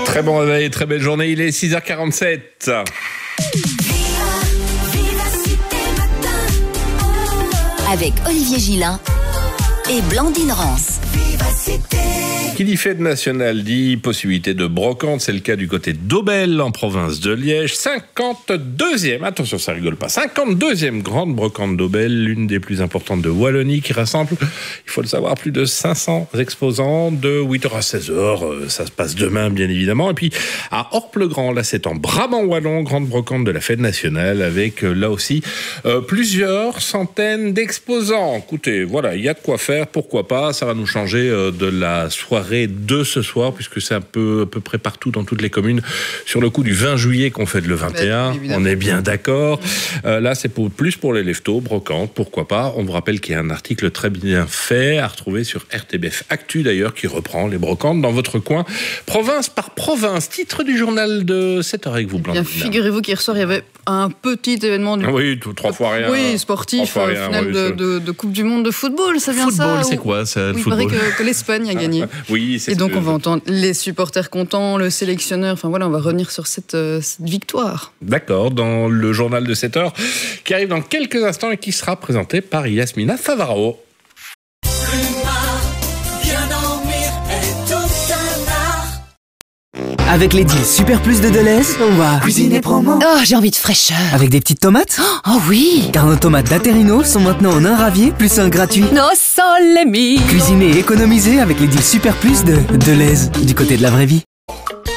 Très bon réveil, très belle journée, il est 6h47. Avec Olivier Gillin et Blandine Rance. Qui dit fête nationale dit possibilité de brocante, c'est le cas du côté d'Aubel en province de Liège. 52e, attention ça rigole pas, 52e grande brocante d'Aubel, l'une des plus importantes de Wallonie qui rassemble, il faut le savoir, plus de 500 exposants de 8h à 16h, ça se passe demain bien évidemment. Et puis à Orpe-le-Grand, là c'est en Brabant wallon, grande brocante de la fête nationale avec là aussi plusieurs centaines d'exposants. Écoutez, voilà, il y a de quoi faire, pourquoi pas, ça va nous changer de la soirée de ce soir, puisque c'est à peu près partout dans toutes les communes sur le coup du 20 juillet qu'on fête le 21, on est bien d'accord. Là c'est plus pour les leftos, brocante, pourquoi pas. On vous rappelle qu'il y a un article très bien fait à retrouver sur RTBF Actu d'ailleurs, qui reprend les brocantes dans votre coin, province par province. Titre du journal de 7h avec vous, Blandine. Figurez-vous qu'hier soir il y avait un petit événement du... Oui, 3 fois rien. Oui, sportif, finale de Coupe du Monde de football, ça vient ça. Football, c'est quoi ça, le football? Il paraît que l'Espagne a gagné. Oui, c'est. Et donc on va entendre les supporters contents, le sélectionneur, enfin voilà, on va revenir sur cette victoire. D'accord, dans le journal de 7h, qui arrive dans quelques instants et qui sera présenté par Yasmina Favaro. Avec les deals Super Plus de Deleuze, on va cuisiner promo. Oh, j'ai envie de fraîcheur. Avec des petites tomates. Oh oui. Car nos tomates d'Aterino sont maintenant en un ravier plus un gratuit. No sole mio. Cuisiner et économiser avec les deals Super Plus de Deleuze, du côté de la vraie vie.